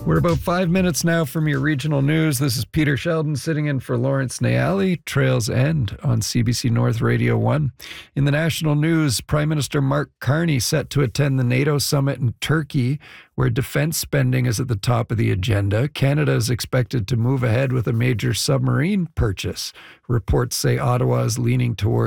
We're about 5 minutes now from your regional news. This is Peter Sheldon sitting in for Lawrence Nayali, Trails End on CBC North Radio 1. In the national news, Prime Minister Mark Carney set to attend the NATO summit in Turkey, where defense spending is at the top of the agenda. Canada is expected to move ahead with a major submarine purchase. Reports say Ottawa is leaning towards